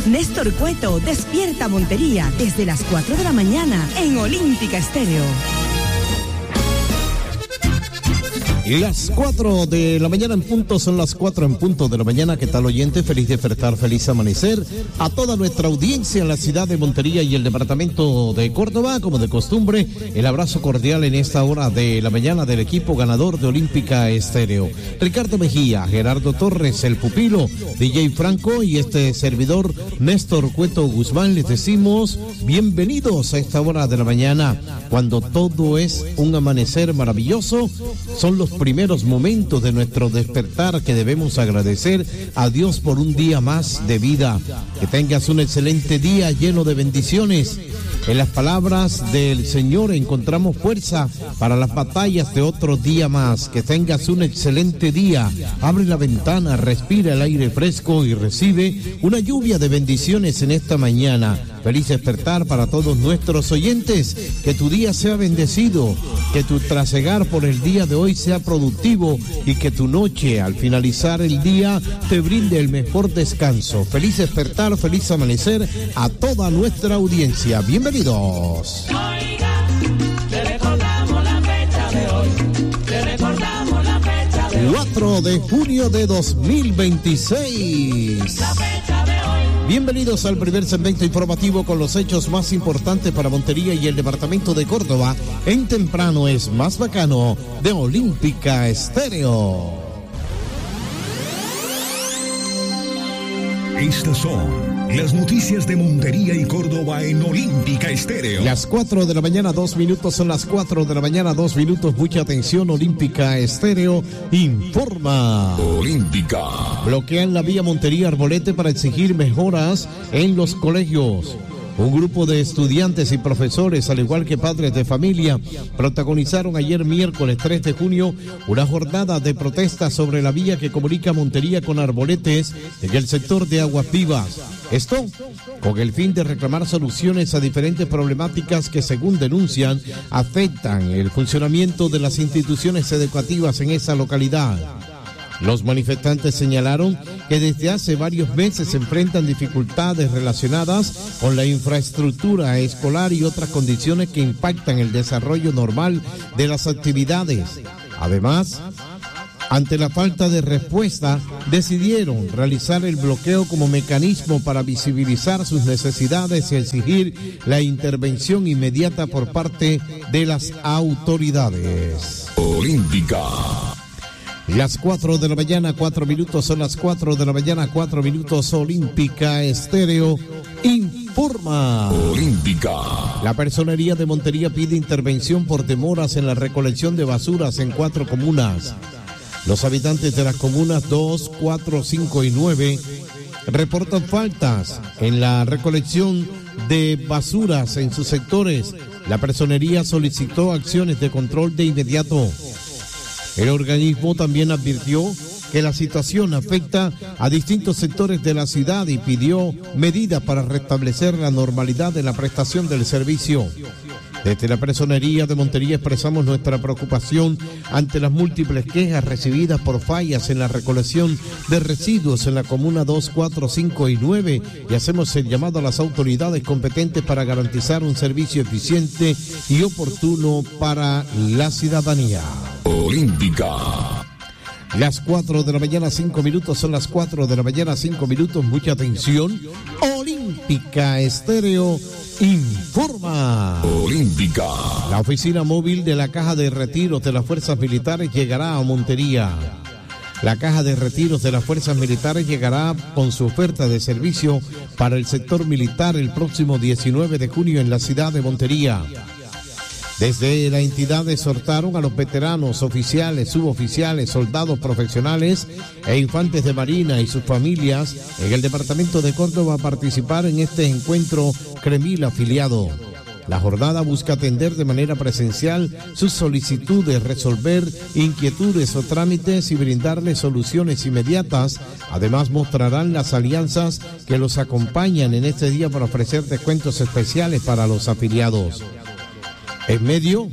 Néstor Cueto despierta Montería desde las 4 de la mañana en Olímpica Estéreo. Las 4 de la mañana en punto, son las 4 en punto de la mañana. ¿Qué tal, oyente? Feliz despertar, feliz amanecer a toda nuestra audiencia en la ciudad de Montería y el departamento de Córdoba. Como de costumbre, el abrazo cordial en esta hora de la mañana del equipo ganador de Olímpica Estéreo. Ricardo Mejía, Gerardo Torres, el pupilo, DJ Franco y este servidor Néstor Cueto Guzmán, les decimos bienvenidos a esta hora de la mañana, cuando todo es un amanecer maravilloso. Son los primeros momentos de nuestro despertar que debemos agradecer a Dios por un día más de vida. Que tengas un excelente día lleno de bendiciones. En las palabras del Señor encontramos fuerza para las batallas de otro día más. Que tengas un excelente día. Abre la ventana, respira el aire fresco y recibe una lluvia de bendiciones en esta mañana. Feliz despertar para todos nuestros oyentes. Que tu día sea bendecido, que tu trasegar por el día de hoy sea productivo y que tu noche, al finalizar el día, te brinde el mejor descanso. Feliz despertar, feliz amanecer a toda nuestra audiencia. Bienvenidos. Oiga, le recordamos la fecha de hoy. Le recordamos la fecha de hoy. 4 de junio de 2026. La fecha de hoy. Bienvenidos al primer segmento informativo con los hechos más importantes para Montería y el departamento de Córdoba. En Temprano es más bacano de Olímpica Estéreo. Estas son las noticias de Montería y Córdoba en Olímpica Estéreo. Las 4 de la mañana, 2 minutos, son las 4 de la mañana, 2 minutos. Mucha atención, Olímpica Estéreo informa. Olímpica. Bloquean la vía Montería Arbolete para exigir mejoras en los colegios. Un grupo de estudiantes y profesores, al igual que padres de familia, protagonizaron ayer miércoles 3 de junio una jornada de protesta sobre la vía que comunica Montería con Arboletes en el sector de Aguas Vivas. Esto con el fin de reclamar soluciones a diferentes problemáticas que, según denuncian, afectan el funcionamiento de las instituciones educativas en esa localidad. Los manifestantes señalaron que desde hace varios meses se enfrentan dificultades relacionadas con la infraestructura escolar y otras condiciones que impactan el desarrollo normal de las actividades. Además, ante la falta de respuesta, decidieron realizar el bloqueo como mecanismo para visibilizar sus necesidades y exigir la intervención inmediata por parte de las autoridades. Olímpica. Las 4 de la mañana, 4 minutos, son las 4 de la mañana, 4 minutos. Olímpica Estéreo informa. Olímpica. La Personería de Montería pide intervención por demoras en la recolección de basuras en 4 comunas. Los habitantes de las comunas 2, 4, 5 y 9 reportan faltas en la recolección de basuras en sus sectores. La Personería solicitó acciones de control de inmediato. El organismo también advirtió que la situación afecta a distintos sectores de la ciudad y pidió medidas para restablecer la normalidad de la prestación del servicio. Desde la Personería de Montería expresamos nuestra preocupación ante las múltiples quejas recibidas por fallas en la recolección de residuos en la comuna 2, 4, 5 y 9 y hacemos el llamado a las autoridades competentes para garantizar un servicio eficiente y oportuno para la ciudadanía. Olímpica. Las 4 de la mañana, 5 minutos, son las 4 de la mañana, 5 minutos. Mucha atención. Olímpica Estéreo informa. Olímpica. La oficina móvil de la Caja de Retiros de las Fuerzas Militares llegará a Montería. La Caja de Retiros de las Fuerzas Militares llegará con su oferta de servicio para el sector militar el próximo 19 de junio en la ciudad de Montería. Desde la entidad exhortaron a los veteranos, oficiales, suboficiales, soldados profesionales e infantes de marina y sus familias en el departamento de Córdoba a participar en este encuentro CREMIL afiliado. La jornada busca atender de manera presencial sus solicitudes, resolver inquietudes o trámites y brindarles soluciones inmediatas. Además, mostrarán las alianzas que los acompañan en este día para ofrecer descuentos especiales para los afiliados. En medio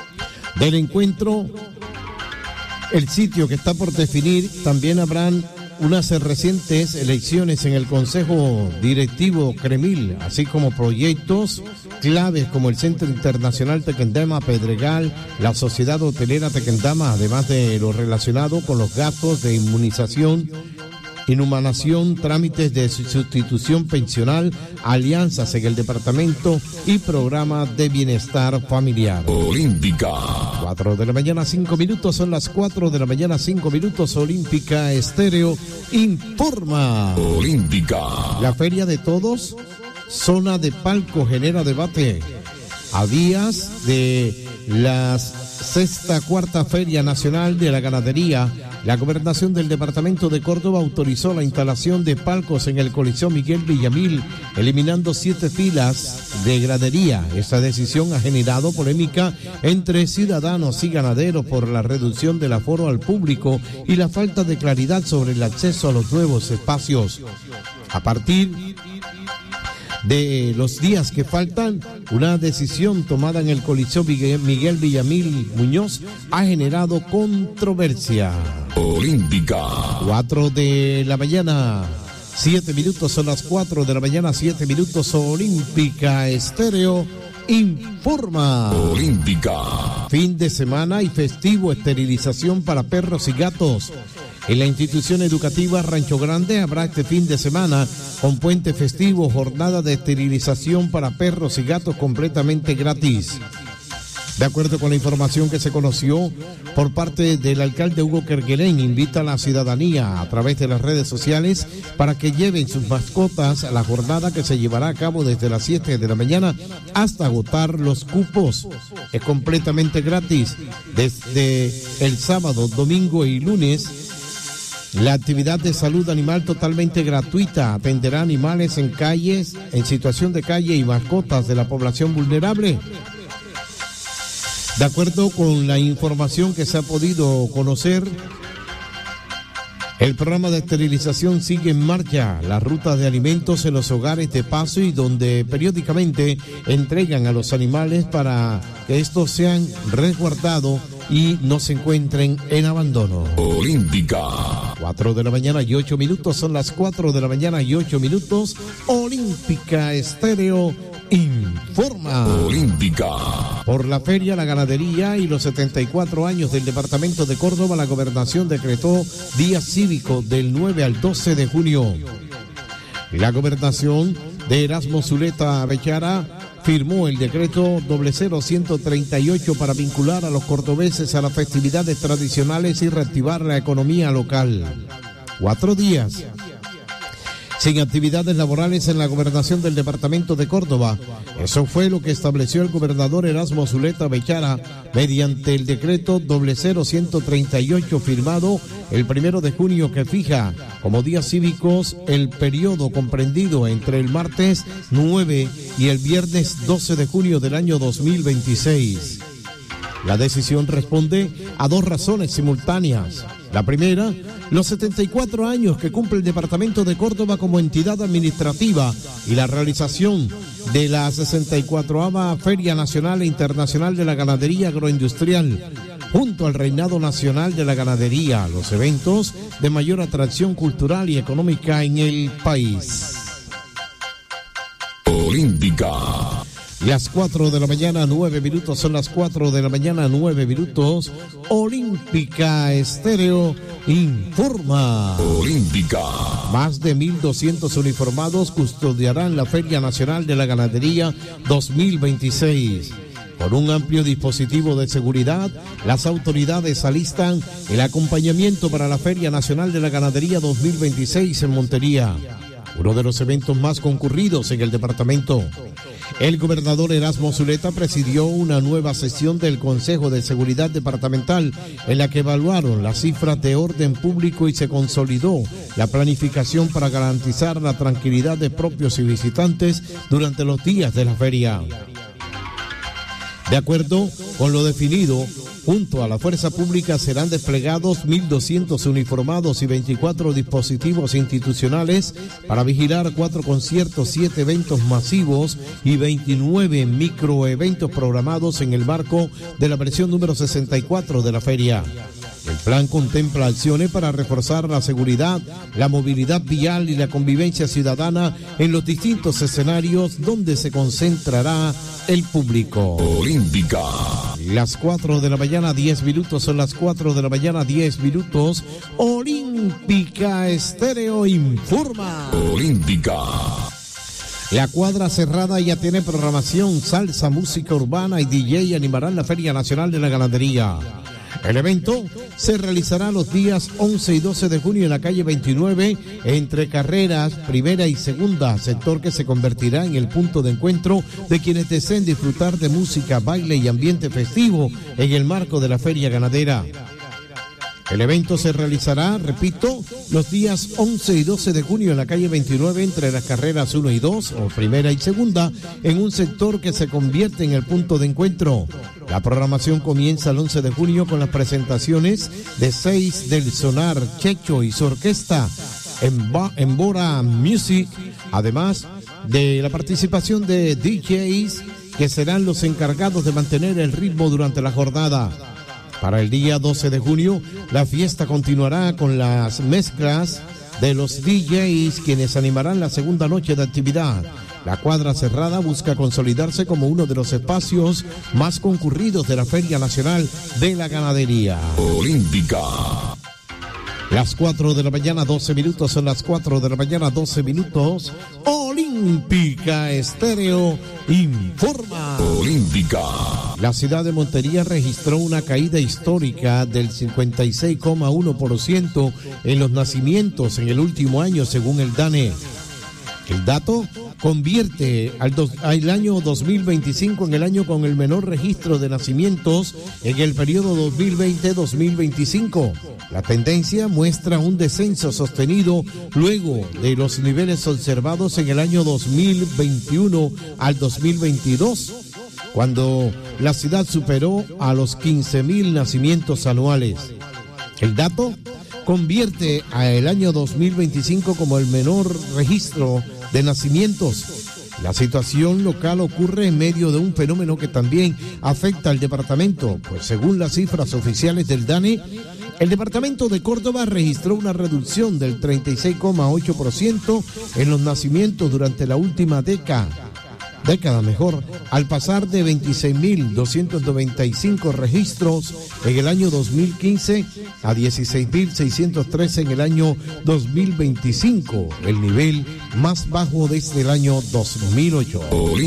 del encuentro, el sitio que está por definir, también habrán unas recientes elecciones en el Consejo Directivo CREMIL, así como proyectos claves como el Centro Internacional Tequendama Pedregal, la Sociedad Hotelera Tequendama, además de lo relacionado con los gastos de inmunización, inhumanación, trámites de sustitución pensional, alianzas en el departamento y programas de bienestar familiar. Olímpica. 4 de la mañana, 5 minutos, son las 4 de la mañana, 5 minutos. Olímpica Estéreo informa. Olímpica. La Feria de Todos, zona de palco, genera debate. A días de la cuarta Feria Nacional de la Ganadería, la Gobernación del Departamento de Córdoba autorizó la instalación de palcos en el Coliseo Miguel Villamil, eliminando 7 filas de gradería. Esta decisión ha generado polémica entre ciudadanos y ganaderos por la reducción del aforo al público y la falta de claridad sobre el acceso a los nuevos espacios. A partir de los días que faltan, una decisión tomada en el Coliseo Miguel Villamil Muñoz ha generado controversia. Olímpica. 4 de la mañana, 7 minutos, son las 4 de la mañana, 7 minutos. Olímpica Estéreo informa. Olímpica. Fin de semana y festivo, esterilización para perros y gatos. En la institución educativa Rancho Grande habrá este fin de semana, con puente festivo, jornada de esterilización para perros y gatos completamente gratis. De acuerdo con la información que se conoció por parte del alcalde Hugo Kerguelen, invita a la ciudadanía a través de las redes sociales para que lleven sus mascotas a la jornada que se llevará a cabo desde las 7 de la mañana hasta agotar los cupos. Es completamente gratis desde el sábado, domingo y lunes. La actividad de salud animal totalmente gratuita atenderá animales en calles, en situación de calle y mascotas de la población vulnerable. De acuerdo con la información que se ha podido conocer, el programa de esterilización sigue en marcha. Las rutas de alimentos en los hogares de paso y donde periódicamente entregan a los animales para que estos sean resguardados y no se encuentren en abandono. Olímpica. 4 de la mañana y 8 minutos, son las 4 de la mañana y 8 minutos. Olímpica Estéreo informa. Olímpica. Por la feria, la ganadería y los 74 años del departamento de Córdoba, la gobernación decretó día cívico del 9 al 12 de junio. La gobernación de Erasmo Zuleta Bechara firmó el decreto 00138 para vincular a los cordobeses a las festividades tradicionales y reactivar la economía local. 4 días sin actividades laborales en la gobernación del departamento de Córdoba. Eso fue lo que estableció el gobernador Erasmo Zuleta Bechara mediante el decreto 00138 firmado el 1 de junio, que fija como días cívicos el periodo comprendido entre el martes 9 y el viernes 12 de junio del año 2026. La decisión responde a 2 razones simultáneas. La primera, los 74 años que cumple el departamento de Córdoba como entidad administrativa y la realización de la 64ª Feria Nacional e Internacional de la Ganadería Agroindustrial, junto al Reinado Nacional de la Ganadería, los eventos de mayor atracción cultural y económica en el país. Olímpica. Las 4 de la mañana, 9 minutos, son las 4 de la mañana, 9 minutos. Olímpica Estéreo informa. Olímpica. Más de 1.200 uniformados custodiarán la Feria Nacional de la Ganadería 2026. Con un amplio dispositivo de seguridad, las autoridades alistan el acompañamiento para la Feria Nacional de la Ganadería 2026 en Montería, uno de los eventos más concurridos en el departamento. El gobernador Erasmo Zuleta presidió una nueva sesión del Consejo de Seguridad Departamental en la que evaluaron las cifras de orden público y se consolidó la planificación para garantizar la tranquilidad de propios y visitantes durante los días de la feria. De acuerdo con lo definido, junto a la fuerza pública serán desplegados 1.200 uniformados y 24 dispositivos institucionales para vigilar 4 conciertos, 7 eventos masivos y 29 microeventos programados en el marco de la versión número 64 de la feria. El plan contempla acciones para reforzar la seguridad, la movilidad vial y la convivencia ciudadana en los distintos escenarios donde se concentrará el público. Olímpica. Las 4 de la mañana, 10 minutos, son las 4 de la mañana, 10 minutos. Olímpica Estéreo informa. Olímpica. La cuadra cerrada ya tiene programación, salsa, música urbana y DJ animarán la Feria Nacional de la Ganadería. El evento se realizará los días 11 y 12 de junio en la calle 29, entre carreras primera y segunda, sector que se convertirá en el punto de encuentro de quienes deseen disfrutar de música, baile y ambiente festivo en el marco de la Feria Ganadera. El evento se realizará, repito, los días 11 y 12 de junio en la calle 29 entre las carreras 1 y 2, o primera y segunda, en un sector que se convierte en el punto de encuentro. La programación comienza el 11 de junio con las presentaciones de 6 del Sonar, Checho y su orquesta en Bora Music, además de la participación de DJs que serán los encargados de mantener el ritmo durante la jornada. Para el día 12 de junio, la fiesta continuará con las mezclas de los DJs, quienes animarán la segunda noche de actividad. La cuadra cerrada busca consolidarse como uno de los espacios más concurridos de la Feria Nacional de la Ganadería. Olímpica. Las 4 de la mañana, 12 minutos, son las 4 de la mañana, 12 minutos. Olímpica Estéreo informa. Olímpica. La ciudad de Montería registró una caída histórica del 56,1% en los nacimientos en el último año, según el DANE. El dato convierte al año 2025 en el año con el menor registro de nacimientos en el periodo 2020-2025. La tendencia muestra un descenso sostenido luego de los niveles observados en el año 2021 al 2022, cuando la ciudad superó a los 15,000 nacimientos anuales. El dato convierte al año 2025 como el menor registro de nacimientos. La situación local ocurre en medio de un fenómeno que también afecta al departamento, pues según las cifras oficiales del DANE, el departamento de Córdoba registró una reducción del 36,8% en los nacimientos durante la última década, al pasar de 26.295 registros en el año 2015 a 16.613 en el año 2025, el nivel más bajo desde el año 2008.